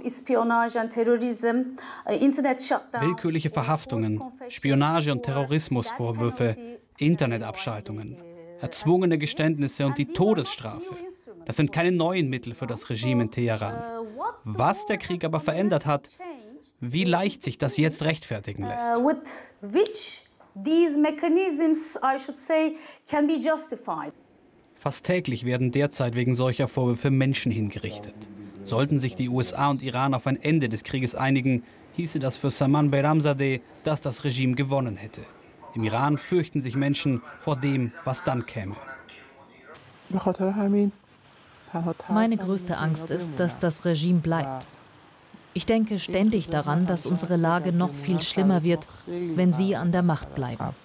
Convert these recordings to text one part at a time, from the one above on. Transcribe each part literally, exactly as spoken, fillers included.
Willkürliche Verhaftungen, Spionage- und Terrorismusvorwürfe, Internetabschaltungen, erzwungene Geständnisse und die Todesstrafe. Das sind keine neuen Mittel für das Regime in Teheran. Was der Krieg aber verändert hat, wie leicht sich das jetzt rechtfertigen lässt. Fast täglich werden derzeit wegen solcher Vorwürfe Menschen hingerichtet. Sollten sich die U S A und Iran auf ein Ende des Krieges einigen, hieße das für Salman Behramzadeh, dass das Regime gewonnen hätte. Im Iran fürchten sich Menschen vor dem, was dann käme. Meine größte Angst ist, dass das Regime bleibt. Ich denke ständig daran, dass unsere Lage noch viel schlimmer wird, wenn sie an der Macht bleiben.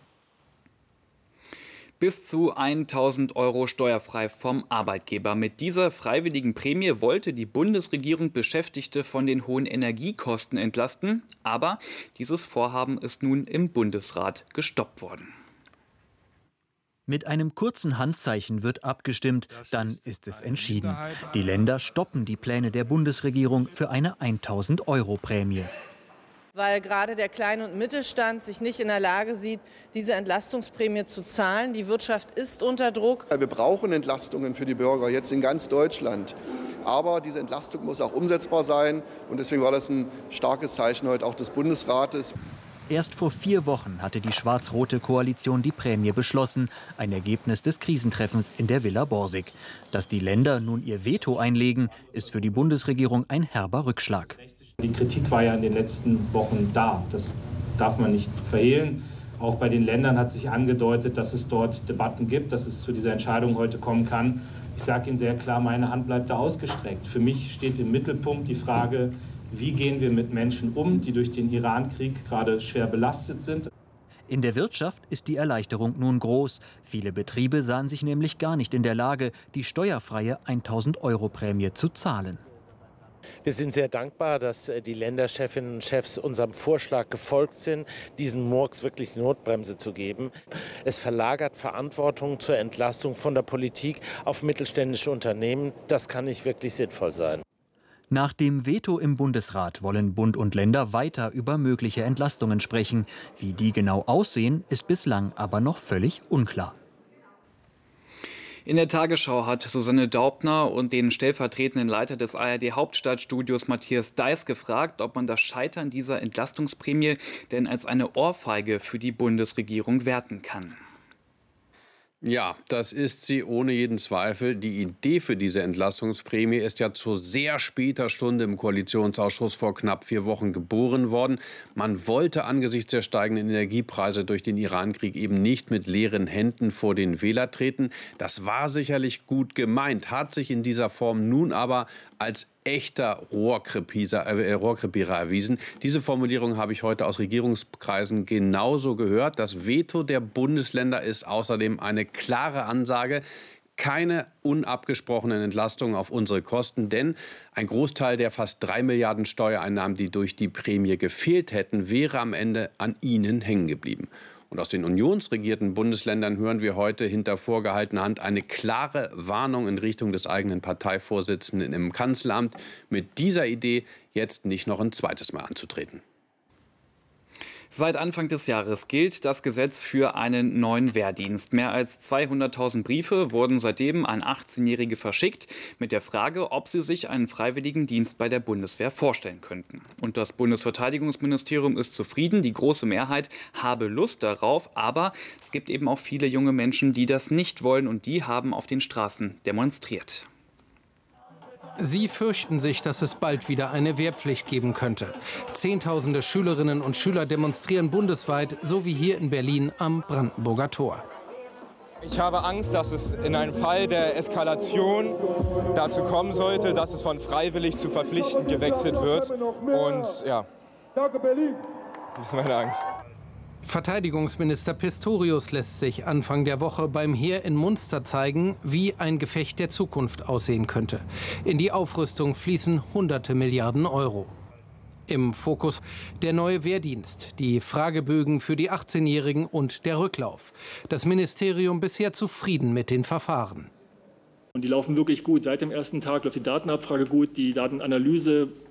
Bis zu tausend Euro steuerfrei vom Arbeitgeber. Mit dieser freiwilligen Prämie wollte die Bundesregierung Beschäftigte von den hohen Energiekosten entlasten. Aber dieses Vorhaben ist nun im Bundesrat gestoppt worden. Mit einem kurzen Handzeichen wird abgestimmt, dann ist es entschieden. Die Länder stoppen die Pläne der Bundesregierung für eine tausend Euro Prämie. Weil gerade der Klein- und Mittelstand sich nicht in der Lage sieht, diese Entlastungsprämie zu zahlen. Die Wirtschaft ist unter Druck. Wir brauchen Entlastungen für die Bürger, jetzt in ganz Deutschland. Aber diese Entlastung muss auch umsetzbar sein. Und deswegen war das ein starkes Zeichen heute auch des Bundesrates. Erst vor vier Wochen hatte die schwarz-rote Koalition die Prämie beschlossen, ein Ergebnis des Krisentreffens in der Villa Borsig. Dass die Länder nun ihr Veto einlegen, ist für die Bundesregierung ein herber Rückschlag. Die Kritik war ja in den letzten Wochen da. Das darf man nicht verhehlen. Auch bei den Ländern hat sich angedeutet, dass es dort Debatten gibt, dass es zu dieser Entscheidung heute kommen kann. Ich sage Ihnen sehr klar, meine Hand bleibt da ausgestreckt. Für mich steht im Mittelpunkt die Frage, wie gehen wir mit Menschen um, die durch den Iran-Krieg gerade schwer belastet sind. In der Wirtschaft ist die Erleichterung nun groß. Viele Betriebe sahen sich nämlich gar nicht in der Lage, die steuerfreie tausend Euro Prämie zu zahlen. Wir sind sehr dankbar, dass die Länderchefinnen und Chefs unserem Vorschlag gefolgt sind, diesen Murks wirklich Notbremse zu geben. Es verlagert Verantwortung zur Entlastung von der Politik auf mittelständische Unternehmen. Das kann nicht wirklich sinnvoll sein. Nach dem Veto im Bundesrat wollen Bund und Länder weiter über mögliche Entlastungen sprechen. Wie die genau aussehen, ist bislang aber noch völlig unklar. In der Tagesschau hat Susanne Daubner und den stellvertretenden Leiter des A R D-Hauptstadtstudios Matthias Deiß gefragt, ob man das Scheitern dieser Entlastungsprämie denn als eine Ohrfeige für die Bundesregierung werten kann. Ja, das ist sie ohne jeden Zweifel. Die Idee für diese Entlastungsprämie ist ja zu sehr später Stunde im Koalitionsausschuss vor knapp vier Wochen geboren worden. Man wollte angesichts der steigenden Energiepreise durch den Irankrieg eben nicht mit leeren Händen vor den Wähler treten. Das war sicherlich gut gemeint, hat sich in dieser Form nun aber als echter Rohrkrepierer, äh, Rohrkrepierer erwiesen. Diese Formulierung habe ich heute aus Regierungskreisen genauso gehört. Das Veto der Bundesländer ist außerdem eine klare Ansage. Keine unabgesprochenen Entlastungen auf unsere Kosten, denn ein Großteil der fast drei Milliarden Steuereinnahmen, die durch die Prämie gefehlt hätten, wäre am Ende an ihnen hängen geblieben. Und aus den unionsregierten Bundesländern hören wir heute hinter vorgehaltener Hand eine klare Warnung in Richtung des eigenen Parteivorsitzenden im Kanzleramt, mit dieser Idee jetzt nicht noch ein zweites Mal anzutreten. Seit Anfang des Jahres gilt das Gesetz für einen neuen Wehrdienst. Mehr als zweihunderttausend Briefe wurden seitdem an achtzehnjährige verschickt mit der Frage, ob sie sich einen freiwilligen Dienst bei der Bundeswehr vorstellen könnten. Und das Bundesverteidigungsministerium ist zufrieden. Die große Mehrheit habe Lust darauf. Aber es gibt eben auch viele junge Menschen, die das nicht wollen. Und die haben auf den Straßen demonstriert. Sie fürchten sich, dass es bald wieder eine Wehrpflicht geben könnte. Zehntausende Schülerinnen und Schüler demonstrieren bundesweit, so wie hier in Berlin am Brandenburger Tor. Ich habe Angst, dass es in einem Fall der Eskalation dazu kommen sollte, dass es von freiwillig zu verpflichtend gewechselt wird. Und ja, das ist meine Angst. Verteidigungsminister Pistorius lässt sich Anfang der Woche beim Heer in Munster zeigen, wie ein Gefecht der Zukunft aussehen könnte. In die Aufrüstung fließen hunderte Milliarden Euro. Im Fokus der neue Wehrdienst, die Fragebögen für die achtzehnjährigen und der Rücklauf. Das Ministerium bisher zufrieden mit den Verfahren. Und die laufen wirklich gut. Seit dem ersten Tag läuft die Datenabfrage gut, die Datenanalyse